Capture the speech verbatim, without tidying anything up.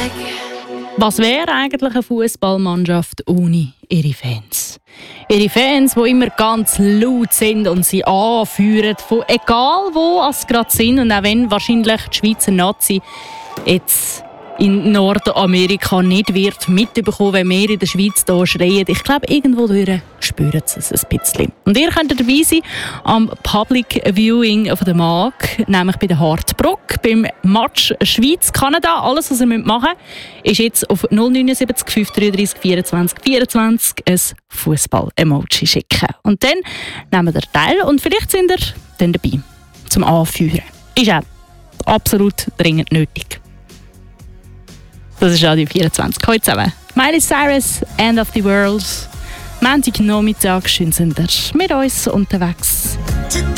Was wäre eigentlich eine Fußballmannschaft ohne ihre Fans? Ihre Fans, die immer ganz laut sind und sie anführen, von egal wo es gerade sind. Und auch wenn wahrscheinlich die Schweizer Nazi jetzt in Nordamerika nicht wird mitbekommen, wenn wir in der Schweiz hier schreien. Ich glaube, irgendwo durch spüren sie es ein bisschen. Und ihr könnt dabei sein am Public Viewing von der M A G, nämlich bei der Hartbruck, beim Match Schweiz-Kanada. Alles, was ihr machen müsst, ist jetzt auf null neun sieben fünf drei drei vierundzwanzig vierundzwanzig ein Fußball-Emoji schicken. Und dann nehmen wir teil und vielleicht sind ihr dann dabei zum Anführen. Ist auch absolut dringend nötig. Das ist Radio vierundzwanzig. Heute zusammen. Miley Cyrus, End of the World. Montag Nachmittag schön sind wir mit uns unterwegs.